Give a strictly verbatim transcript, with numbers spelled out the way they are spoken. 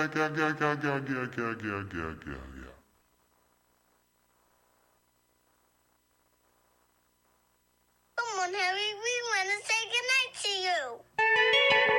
Come on, Harry, we want to say goodnight to you.